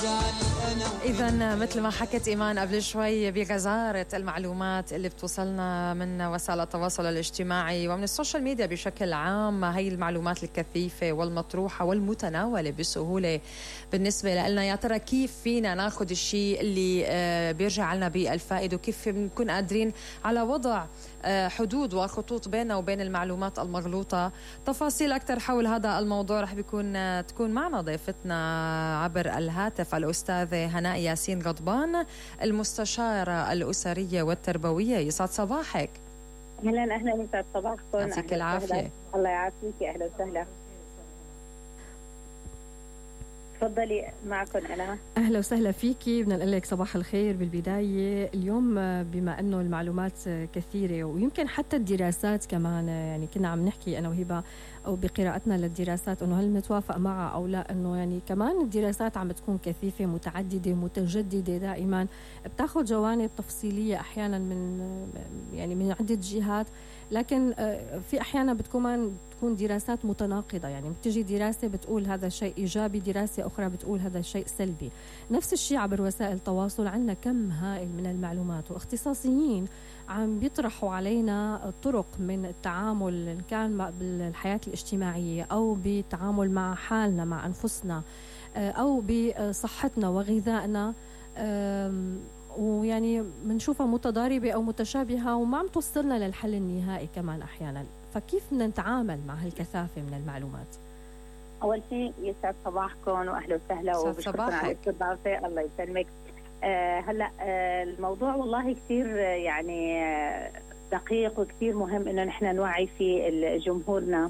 إذن مثل ما حكت إيمان قبل شوي بغزارة المعلومات اللي بتوصلنا من وسائل التواصل الاجتماعي ومن السوشيال ميديا بشكل عام، هي المعلومات الكثيفة والمطروحة والمتناولة بسهولة بالنسبة لنا. يا ترى كيف فينا ناخد الشيء اللي بيرجع لنا بالفائدة، وكيف بنكون قادرين على وضع حدود وخطوط بيننا وبين المعلومات المغلوطة؟ تفاصيل أكثر حول هذا الموضوع رح تكون معنا ضيفتنا عبر الهاتف الأستاذة هناء ياسين غضبان، المستشارة الأسرية والتربوية. يسعد صباحك. أهلا يسعد صباحكم. يعطيك العافية. الله يعافيك. أهلا وسهلا. تفضلي معكم أنا. أهلا وسهلا فيكي. بدنا نقول لك صباح الخير بالبداية. اليوم بما أنه المعلومات كثيرة ويمكن حتى الدراسات كمان، يعني كنا عم نحكي أنا وهبة أو بقراءتنا للدراسات أنه هل نتوافق معها أو لا، أنه يعني كمان الدراسات عم بتكون كثيفة متعددة متجددة دائما، بتاخذ جوانب تفصيلية أحيانا من عدة جهات، لكن في أحيانا بتكون دراسات متناقضة. يعني بتجي دراسة بتقول هذا شيء إيجابي، دراسة أخرى بتقول هذا شيء سلبي. نفس الشيء عبر وسائل التواصل، عندنا كم هائل من المعلومات، واختصاصيين عم بيطرحوا علينا طرق من التعامل إن كان بالحياة الاجتماعية أو بالتعامل مع حالنا مع أنفسنا أو بصحتنا وغذائنا، ويعني بنشوفها متضاربة أو متشابهة وما عم توصلنا للحل النهائي كمان أحيانا. فكيف بدنا نتعامل مع هالكثافة من المعلومات؟ أول شيء يسعد صباحكم وأهلا وسهلا وبشكركم على الاستضافة. الله يسلمك. هلا الموضوع والله كثير يعني دقيق وكثير مهم إنه نحن نوعي في جمهورنا.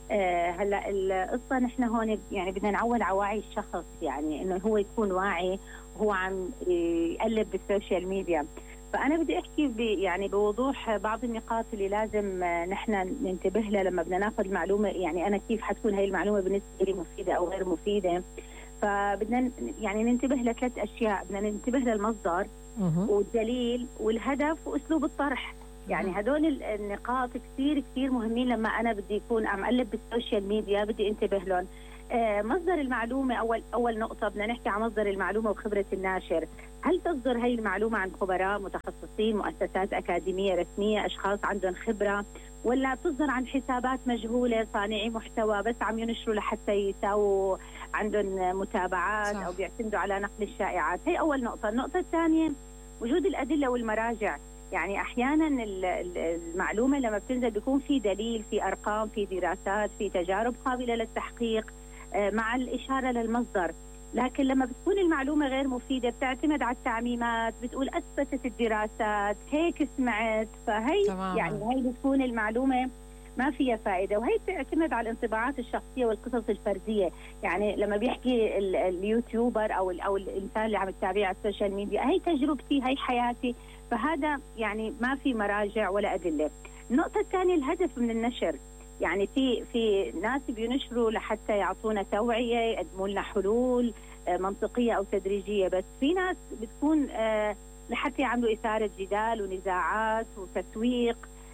هلا القصة نحن هون يعني بدنا نعود على وعي الشخص، يعني إنه هو يكون واعي وهو عم يقلب بالسوشيال ميديا. فأنا بدي أحكي يعني بوضوح بعض النقاط اللي لازم نحن ننتبه لها لما بدنا ناخذ المعلومة. يعني أنا كيف حتكون هاي المعلومة بالنسبة لي مفيدة أو غير مفيدة. فبدنا يعني ننتبه لثلاث أشياء. بدنا ننتبه للمصدر والدليل والهدف وأسلوب الطرح. يعني هدول النقاط كثير كثير مهمين لما أنا بدي يكون عم أقلب بالسوشيال ميديا، بدي انتبه لهم. مصدر المعلومة أول نقطة بدنا نحكي عن مصدر المعلومة وخبرة الناشر. هل تصدر هاي المعلومة عن خبراء متخصصين، مؤسسات أكاديمية رسمية، أشخاص عندهم خبرة، ولا بتصدر عن حسابات مجهولة، صانعي محتوى بس عم ينشروا لحتى يساووا عندهم متابعات أو بيعتمدوا على نقل الشائعات؟ هي أول نقطة. النقطة الثانية وجود الأدلة والمراجع. يعني أحيانا المعلومة لما بتنزل بيكون في دليل، في أرقام، في دراسات، في تجارب قابلة للتحقيق مع الإشارة للمصدر. لكن لما بتكون المعلومة غير مفيدة بتعتمد على التعميمات، بتقول أثبتت الدراسات، هيك سمعت، فهي تمام. يعني هي بتكون المعلومة ما فيها فائدة، وهي بتعتمد على الانطباعات الشخصية والقصص الفردية. يعني لما بيحكي اليوتيوبر أو الإنسان اللي عم يتابع على السوشيال ميديا هي تجربتي، هي حياتي، فهذا يعني ما في مراجع ولا أدلة. النقطة الثانية الهدف من النشر. يعني في ناس بينشروا لحتى يعطونا توعية، يقدموا لنا حلول منطقية أو تدريجية، بس في ناس بتكون لحتى يعملوا إثارة جدال ونزاعات وتسويق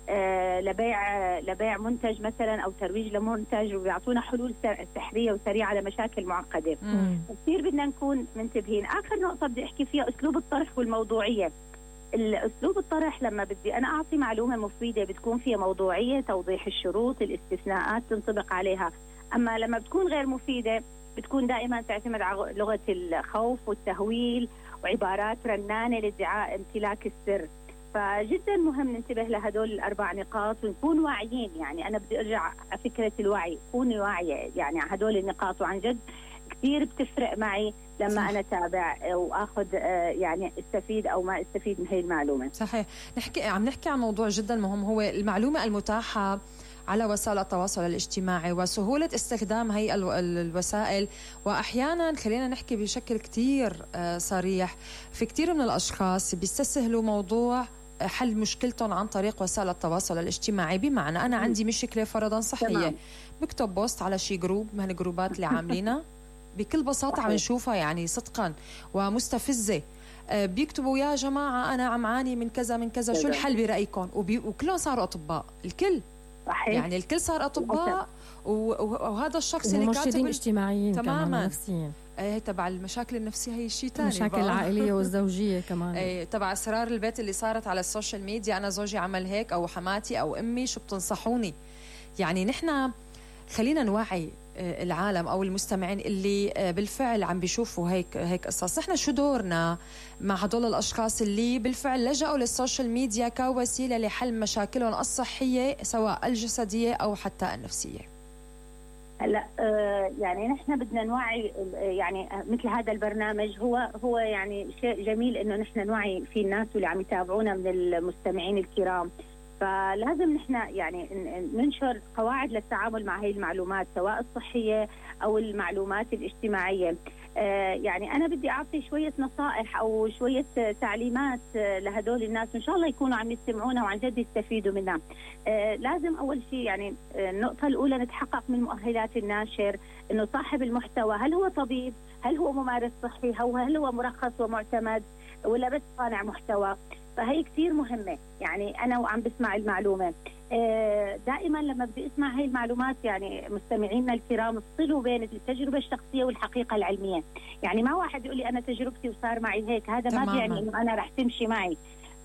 لبيع منتج مثلا أو ترويج لمنتج، وبيعطونا حلول سحرية وسريعة لمشاكل معقدة. كثير بدنا نكون منتبهين. آخر نقطة بدي أحكي فيها أسلوب الطرح والموضوعية. الأسلوب الطرح لما بدي أنا أعطي معلومة مفيدة بتكون فيها موضوعية، توضيح الشروط، الاستثناءات تنطبق عليها. أما لما بتكون غير مفيدة بتكون دائما تعتمد على لغة الخوف والتهويل وعبارات رنانة لادعاء امتلاك السر. فجدا مهم ننتبه لهدول الأربع نقاط ونكون واعيين. يعني أنا بدي أرجع على فكرة الوعي، كوني واعية يعني على هدول النقاط، وعن جد كثير بتفرق معي لما أنا تابع وأخذ يعني استفيد أو ما استفيد من هاي المعلومة. صحيح. عم نحكي عن موضوع جدا مهم، هو المعلومة المتاحة على وسائل التواصل الاجتماعي وسهولة استخدام هي الوسائل. وأحيانا خلينا نحكي بشكل كتير صريح، في كتير من الأشخاص بيستسهلوا موضوع حل مشكلتهم عن طريق وسائل التواصل الاجتماعي. بمعنى أنا عندي مشكلة فرضا صحية، بكتب بوست على شي جروب من الجروبات اللي عاملينها بكل بساطة عم نشوفها يعني صدقا ومستفزة، بيكتبوا يا جماعة أنا عم عاني من كذا من كذا، شو الحل برأيكم؟ وكلهم صاروا أطباء، الكل صحيح. يعني الكل صار أطباء، وهذا الشخص اللي كاتب اجتماعيين تماما ايه تبع المشاكل النفسيه، هي شيء ثاني، المشاكل العائليه والزوجيه كمان. ايه تبع اسرار البيت اللي صارت على السوشيال ميديا، انا زوجي عمل هيك او حماتي او امي، شو بتنصحوني؟ يعني نحن خلينا نوعي العالم او المستمعين اللي بالفعل عم بيشوفوا هيك قصص. نحن شو دورنا مع هدول الاشخاص اللي بالفعل لجأوا للسوشيال ميديا كوسيله لحل مشاكلهم الصحيه سواء الجسديه او حتى النفسيه؟ هلا يعني نحن بدنا نوعي، يعني مثل هذا البرنامج هو يعني شيء جميل انه نحن نوعي في الناس واللي عم يتابعونا من المستمعين الكرام. فلازم نحن يعني ننشر قواعد للتعامل مع هذه المعلومات سواء الصحيه او المعلومات الاجتماعيه. يعني انا بدي اعطي شويه نصائح او شويه تعليمات لهدول الناس، وان شاء الله يكونوا عم يستمعونا وعن جد يستفيدوا منها. لازم اول شيء يعني النقطه الاولى نتحقق من مؤهلات الناشر، انه صاحب المحتوى هل هو طبيب، هل هو ممارس صحي، هل هو مرخص ومعتمد، ولا بس صانع محتوى. فهي كثير مهمه. يعني انا وعم بسمع المعلومه دائما لما بدي اسمع هاي المعلومات، يعني مستمعينا الكرام، افصلوا بين التجربه الشخصيه والحقيقه العلميه. يعني ما واحد يقول لي انا تجربتي وصار معي هيك، هذا ما بيعني انه انا رح تمشي معي.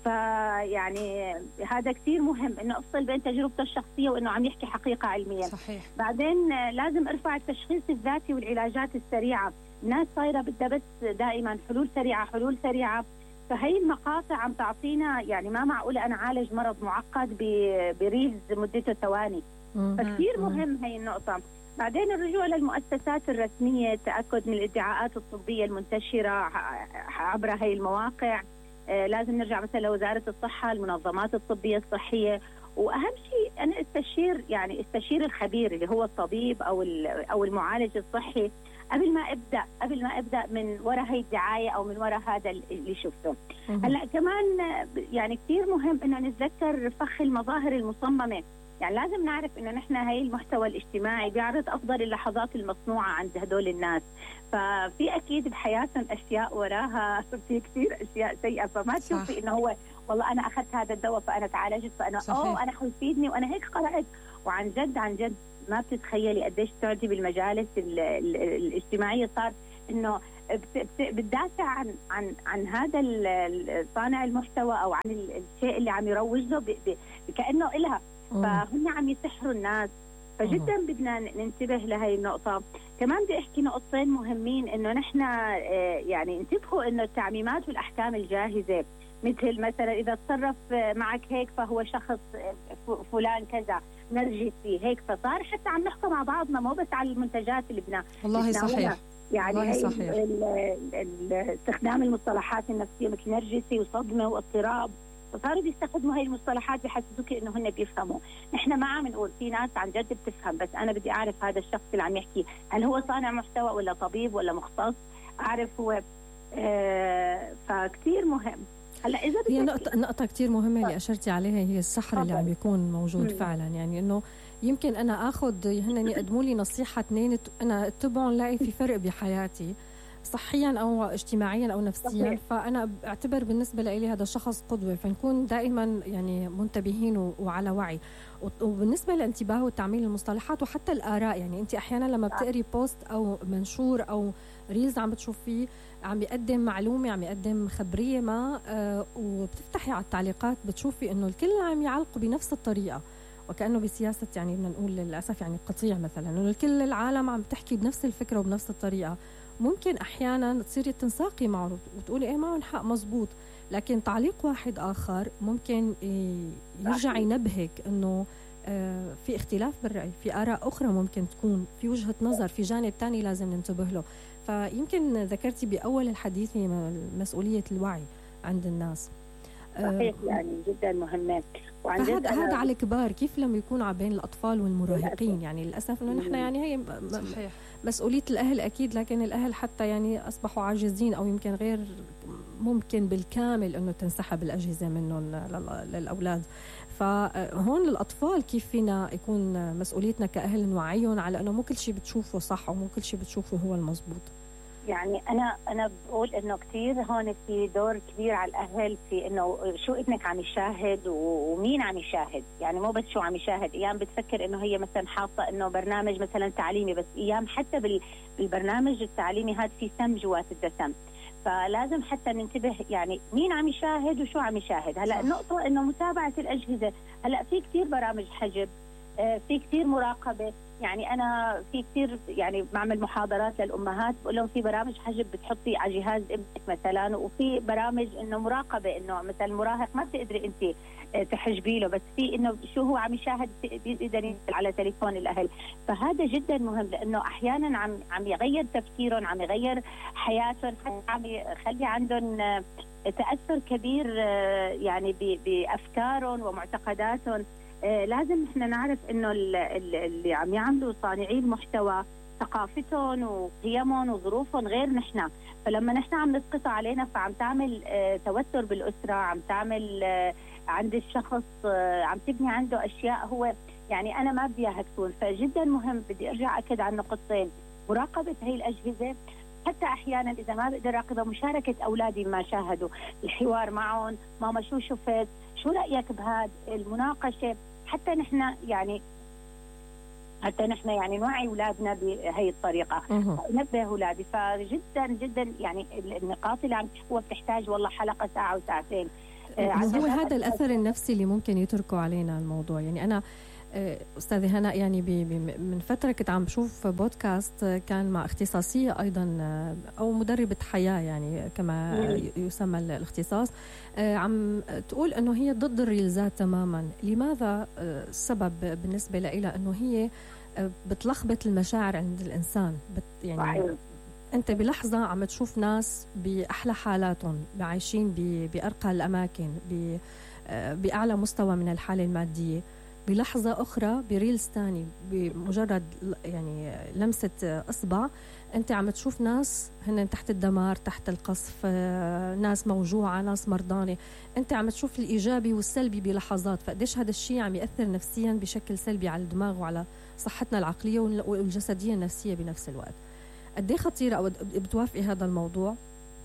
فيعني هذا كثير مهم انه افصل بين تجربته الشخصيه وانه عم يحكي حقيقه علميه. صحيح. بعدين لازم ارفع التشخيص الذاتي والعلاجات السريعه. الناس صايره بدها بس دائما حلول سريعه حلول سريعه. فهي المقاطع عم تعطينا، يعني ما معقولة أنا عالج مرض معقد بريلز مدته ثواني. فكثير مهم هي النقطة. بعدين الرجوع للمؤسسات الرسمية، التأكد من الادعاءات الطبية المنتشرة عبر هي المواقع. لازم نرجع مثلا لوزارة الصحة، المنظمات الطبية الصحية. وأهم شيء أنا استشير الخبير اللي هو الطبيب أو المعالج الصحي قبل ما ابدا من وراء هي الدعايه او من وراء هذا اللي شفته. هلا كمان يعني كثير مهم انه نتذكر فخ المظاهر المصممه. يعني لازم نعرف انه نحن هي المحتوى الاجتماعي بيعرض افضل اللحظات المصنوعه عند هدول الناس. ففي اكيد بحياتهم اشياء وراها، في كثير اشياء سيئه. فما تشوفي انه هو والله انا اخذت هذا الدواء فانا تعالجت فانا انا حيفيدني وانا هيك قرات. وعن جد ما بتتخيلي قديش تعجب المجالس الاجتماعيه. صار انه بتدافع عن هذا صانع المحتوى او عن الشيء اللي عم يروج له كانه إلها. فهم عم يسحروا الناس. فجدا بدنا ننتبه لهي النقطه. كمان بدي احكي نقطتين مهمين، انه نحن يعني انتبهوا انه التعميمات والاحكام الجاهزه، مثلا اذا تصرف معك هيك فهو شخص فلان كذا نرجسي هيك. فصار حتى عم نحكم مع بعضنا، مو بس على المنتجات اللي والله صحيح. يعني والله صحيح. استخدام المصطلحات النفسيه مثل نرجسي وصدمه واضطراب، فصاروا بيستخدموا هاي المصطلحات بيحسسوك انه هن بيفهموا. نحن ما عم نقول، في ناس عن جد بتفهم، بس انا بدي اعرف هذا الشخص اللي عم يحكي هل هو صانع محتوى ولا طبيب ولا مختص، اعرف هو. فكتير مهم. هلا اذا هي نقطة كتير مهمة اللي اشرتي عليها، هي السحر اللي عم بيكون موجود فعلا. يعني انه يمكن انا هن يقدموا لي نصيحة اثنين انا اتبعهم لاقي في فرق بحياتي صحيا او اجتماعيا او نفسيا. صحيح. فانا اعتبر بالنسبة لي هذا الشخص قدوة، فنكون دائما يعني منتبهين وعلى وعي. وبالنسبة للانتباه وتعميل المصطلحات وحتى الآراء، يعني انت احيانا لما بتقري بوست او منشور او ريلز عم بتشوفيه عم بيقدم معلومة، عم يقدم خبرية ما، وبتفتحي على التعليقات بتشوفي انه الكل عم يعلقوا بنفس الطريقة، وكأنه بسياسة يعني بدنا نقول للأسف يعني قطيع مثلا، انه الكل العالم عم تحكي بنفس الفكرة وبنفس الطريقة. ممكن احيانا تصيري تنساقي معه وتقولي ايه معهم حق مزبوط، لكن تعليق واحد اخر ممكن يرجع ينبهك انه في اختلاف بالرأي، في آراء أخرى ممكن تكون، في وجهة نظر، في جانب تاني لازم ننتبه له. فيمكن ذكرتي بأول الحديث مسؤولية الوعي عند الناس. صحيح، يعني جدا مهمة. هذا على الكبار، كيف لما يكون بين الأطفال والمراهقين؟ يعني للأسف إنه نحن يعني هي مسؤولية الأهل أكيد، لكن الأهل حتى يعني أصبحوا عاجزين أو يمكن غير ممكن بالكامل إنه تنسحب الأجهزة منهم للأولاد. فهون للأطفال كيف فينا يكون مسؤوليتنا كأهل نوعيهم على أنه مو كل شيء بتشوفه صح ومو كل شيء بتشوفه هو المزبوط. يعني أنا بقول إنه كثير هون في دور كبير على الأهل في إنه شو ابنك عم يشاهد ومين عم يشاهد، يعني مو بس شو عم يشاهد. أيام بتفكر إنه هي مثلا حاطة إنه برنامج مثلا تعليمي، بس أيام حتى بالبرنامج التعليمي هذا في سم جوات الدسم، فلازم حتى ننتبه يعني مين عم يشاهد وشو عم يشاهد. هلا النقطة إنه متابعة الأجهزة، هلا في كثير برامج حجب، في كثير مراقبة. يعني أنا في كثير يعني بعمل محاضرات للأمهات بقول لهم في برامج حجب بتحطي على جهاز ابنك مثلا، وفي برامج إنه مراقبة، إنه مثلا المراهق ما بتقدري أنت تحجبي له، بس في إنه شو هو عم يشاهد بيقدر ينزل على تليفون الأهل. فهذا جدا مهم، لأنه أحيانا عم يغير تفكيرهم، عم يغير حياتهم، حتى عم يخلي عندهم تأثر كبير يعني بأفكارهم ومعتقداتهم. لازم احنا نعرف انه اللي عم يعملوا صانعي المحتوى ثقافتهم وقيمهم وظروفهم غير نحن، فلما نحن عم نسقط علينا فعم تعمل توتر بالأسرة، عم تعمل عند الشخص، عم تبني عنده أشياء هو يعني أنا ما بدي إياها تكون. فجدا مهم، بدي أرجع أكد على نقطتين: مراقبة هي الأجهزة، حتى أحيانا إذا ما بقدر أراقبها مشاركة أولادي ما شاهدوا، الحوار معهم، ماما شو شفت، شو رأيك بهذا، المناقشة، حتى نحن يعني نوعي أولادنا بهي الطريقة، نبه أولادي. فجدا جدا يعني النقاط اللي عم تحكوها بتحتاج والله حلقة ساعة وساعتين. هو هذا الأثر النفسي اللي ممكن يتركه علينا الموضوع. يعني أنا أستاذة هناء يعني من فترة كنت عم بشوف بودكاست كان مع اختصاصية أيضا أو مدربة حياة يعني كما يسمى الاختصاص، عم تقول أنه هي ضد الريلزات تماما. لماذا؟ السبب بالنسبة لها أنه هي بتلخبط المشاعر عند الإنسان. يعني أنت بلحظة عم تشوف ناس بأحلى حالاتهم، عايشين بأرقى الأماكن، بأعلى مستوى من الحالة المادية، بلحظة أخرى بريلز تاني بمجرد يعني لمسة إصبع أنت عم تشوف ناس هن تحت الدمار، تحت القصف، ناس موجوعة، ناس مرضانة. أنت عم تشوف الإيجابي والسلبي بلحظات. فقديش هذا الشيء عم يأثر نفسيا بشكل سلبي على الدماغ وعلى صحتنا العقلية والجسدية النفسية بنفس الوقت. قديه خطيرة؟ أو بتوافقي هذا الموضوع؟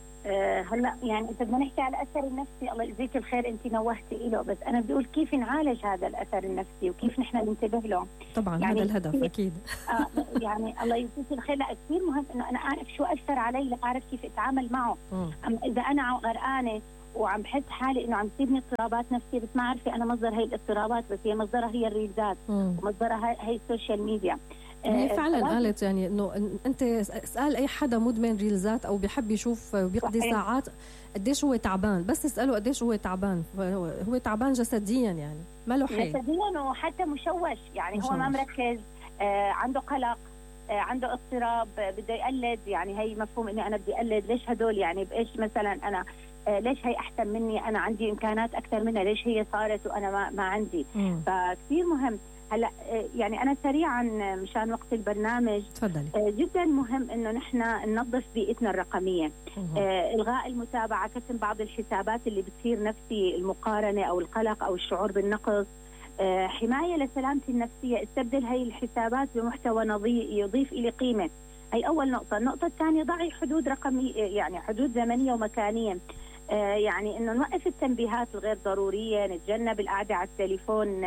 هلا يعني إذا بدنا نحكي على الأثر النفسي، الله يجزيك الخير أنت نوهتي له، بس أنا بدي أقول كيف نعالج هذا الأثر النفسي وكيف نحن ننتبه له. طبعا يعني هذا الهدف أكيد. يعني الله يجزيك الخير، لا كثير مهم إنه أنا أعرف شو أثر علي لأعرف كيف أتعامل معه. أما إذا أنا غرقانة وعم بحس حالي إنه عم تصيبني اضطرابات نفسية، بس ما عارفة أنا مصدر هي الاضطرابات، بس هي مصدرها هي الريلزات ومصدرها هي السوشيال ميديا. هي فعلا قالت يعني انه انت اسال اي حدا مدمن ريلزات او بيحب يشوف بيقضي ساعات قديش هو تعبان، بس اساله قديش هو تعبان. هو تعبان جسديا يعني ما له حل، جسديا وحتى مشوش يعني هو ما مركز، عنده قلق، عنده اضطراب، بده يقلد. يعني هي مفهوم اني انا بدي اقلد، ليش هدول يعني بايش مثلا انا ليش هي احسن مني، انا عندي امكانات اكثر منها، ليش هي صارت وانا ما عندي. فكثير مهم. هلا يعني انا سريعا مشان وقت البرنامج تفضلي. جدا مهم انه نحن ننظف بيئتنا الرقميه، الغاء المتابعه، كتم بعض الحسابات اللي بتصير نفسي المقارنه او القلق او الشعور بالنقص، حمايه لسلامتي النفسيه، استبدل هي الحسابات بمحتوى يضيف الي قيمه. هي اول نقطه. النقطه الثانيه ضعي حدود رقميه، يعني حدود زمنيه ومكانيه، يعني انه نوقف التنبيهات الغير ضروريه، نتجنب القعده على التليفون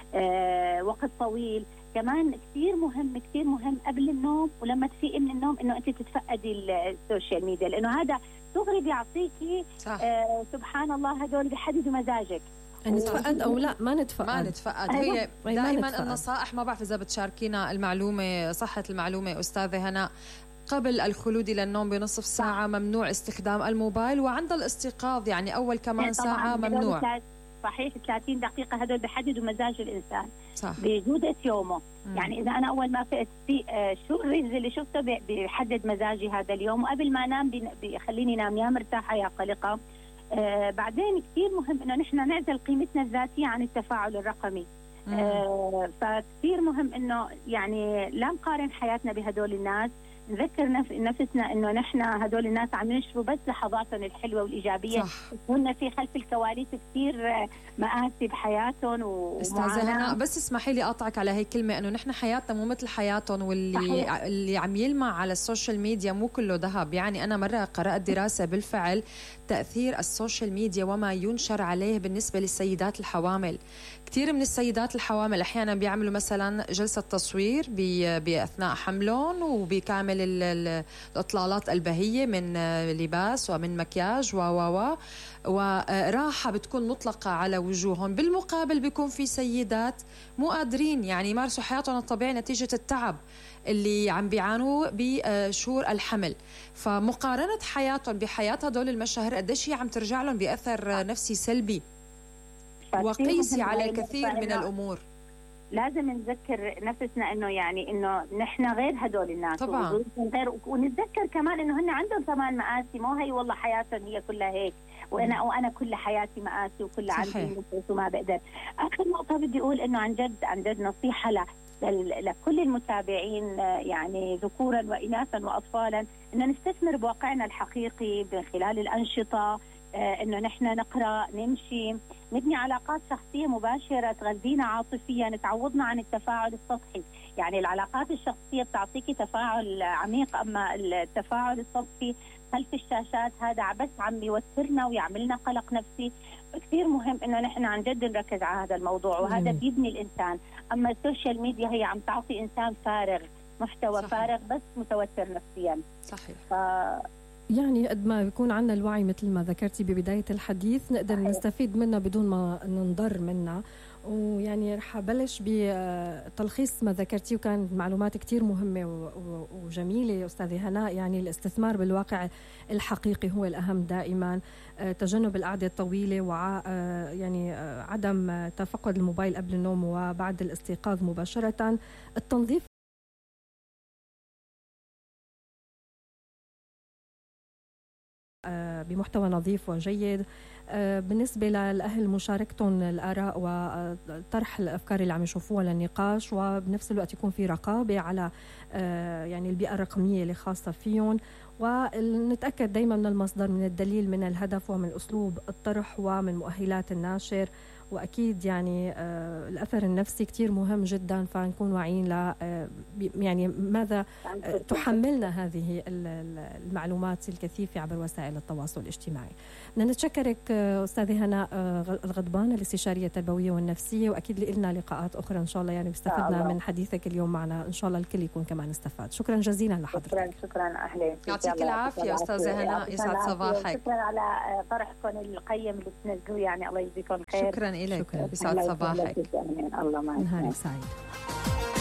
وقت طويل. كمان كثير مهم قبل النوم ولما تفيقي من النوم انه انت تتفقدي السوشيال ميديا، لانه هذا دغري بيعطيكي سبحان الله هدول بيحددوا مزاجك. نتفقد او لا ما نتفقد. هي دائما النصائح، ما بعرف اذا بتشاركينا المعلومه، صحه المعلومه استاذه هناء، قبل الخلود إلى النوم بنصف ساعة ممنوع استخدام الموبايل، وعند الاستيقاظ يعني أول كمان ساعة ممنوع. صحيح 30 دقيقة هدول بيحددوا مزاج الإنسان، صح، بجودة يومه. يعني إذا أنا أول ما فقت في شو الريلز اللي شفته بيحدد مزاجي هذا اليوم، وقبل ما أنام بيخليني نام يا مرتاحة يا قلقة. بعدين كثير مهم إنه نحن نعزل قيمتنا الذاتية عن التفاعل الرقمي. فكثير مهم إنه يعني لا نقارن حياتنا بهدول الناس، نذكر نفسنا انه نحن هدول الناس عم ينشروا بس لحظاتهم الحلوه والايجابيه، هن في خلف الكواليس كثير مآسي بحياتهم استاذه هناء. بس اسمحي لي اقطعك على هي الكلمه، انه نحن حياتنا مو مثل حياتهم، واللي عم يلمع على السوشيال ميديا مو كله ذهب. يعني انا مره قرات دراسه بالفعل تاثير السوشيال ميديا وما ينشر عليه بالنسبه للسيدات الحوامل. كثير من السيدات الحوامل احيانا بيعملوا مثلا جلسه تصوير باثناء حملهم، وبكامل الاطلالات البهيه من لباس ومن مكياج وراحه بتكون مطلقه على وجوههم. بالمقابل بيكون في سيدات مو قادرين يعني يمارسوا حياتهم الطبيعي نتيجه التعب اللي عم بيعانوا بشهور الحمل. فمقارنه حياتهم بحياه هدول المشاهير قديش هي عم ترجع لهم باثر نفسي سلبي وقيسي على الكثير من الامور. لازم نذكر نفسنا انه يعني انه نحن غير هدول الناس طبعا، غير، ونتذكر كمان انه هن عندهم كمان مآسي، مو هي والله حياتهم هي كلها هيك وانا كل حياتي مآسي وكل عندي نفوس وما بقدر. اخر نقطه بدي اقول انه عن جد نصيحه لكل المتابعين يعني ذكورا واناثا واطفالا، انه نستثمر بواقعنا الحقيقي من خلال الانشطه، انه نحن نقرا، نمشي، نبني علاقات شخصيه مباشره تغذينا عاطفيا، تعوضنا عن التفاعل السطحي. يعني العلاقات الشخصيه بتعطيكي تفاعل عميق، اما التفاعل السطحي خلف الشاشات هذا بس عم يوترنا ويعملنا قلق نفسي. كثير مهم انه نحن عن جد نركز على هذا الموضوع، وهذا بيبني الانسان. اما السوشيال ميديا هي عم تعطي انسان فارغ، محتوى صحيح. فارغ بس متوتر نفسيا. صحيح. يعني قد ما بيكون عندنا الوعي مثل ما ذكرتي ببداية الحديث نقدر صحيح. نستفيد منها بدون ما ننضر منها. ويعني رح أبلش بتلخيص ما ذكرتي، وكانت معلومات كتير مهمة وجميلة أستاذة هناء. يعني الاستثمار بالواقع الحقيقي هو الأهم دائما، تجنب القعدة الطويلة يعني عدم تفقد الموبايل قبل النوم وبعد الاستيقاظ مباشرة، التنظيف بمحتوى نظيف وجيد. بالنسبة للأهل مشاركتهم الآراء وطرح الأفكار اللي عم يشوفوها للنقاش، وبنفس الوقت يكون في رقابة على يعني البيئة الرقمية اللي خاصة فيهم، ونتأكد دايما من المصدر، من الدليل، من الهدف، ومن أسلوب الطرح، ومن مؤهلات الناشر. وأكيد يعني الأثر النفسي كتير مهم جدا، فنكون واعيين ل يعني ماذا تحملنا هذه المعلومات الكثيفة عبر وسائل التواصل الاجتماعي. بدنا نتشكرك أستاذة هناء الغضبان، الاستشارية التربوية والنفسية، وأكيد لنا لقاءات أخرى إن شاء الله. يعني استفدنا من حديثك اليوم معنا، إن شاء الله الكل يكون كمان استفاد. شكرا جزيلا لحضرتك. شكرا أهلا، يعطيك العافية أستاذة هناء، يسعد صباحك. شكرا على طرحكم القيم اللي بتنزلوه، يعني الله يجزيكم خير. شكرا لك، يسعد صباحك. الله معك، نهارك سعيد.